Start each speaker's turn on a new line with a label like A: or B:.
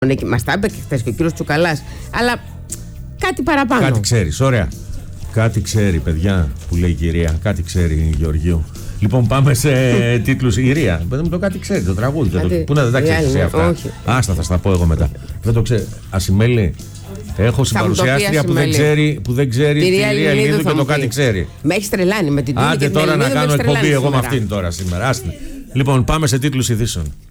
A: Μας τα είπε και χθες και ο κύριος Τσουκαλάς, αλλά κάτι παραπάνω.
B: Κάτι ξέρεις, ωραία. Κάτι ξέρει, παιδιά, που λέει η κυρία. Κάτι ξέρει η Γεωργίου. Λοιπόν, πάμε σε τίτλους. Η Ρία, παιδί μου, το κάτι ξέρει, το τραγούδι. Πού να δεν τα ξέρεις εσύ αυτά.
A: Όχι.
B: Άστα, θα στα πω εγώ μετά. Δεν το ξέρει. Ασημέλη. Έχω συμπαρουσιάστρια που δεν ξέρει τη Ρία Ελληνίδου και το κάτι ξέρει.
A: Με έχει τρελάνει με την Τούνη.
B: Άντε τώρα να κάνω εκπομπή εγώ με αυτήν τώρα σήμερα. Άστε. Λοιπόν, πάμε σε τίτλους ειδήσεων.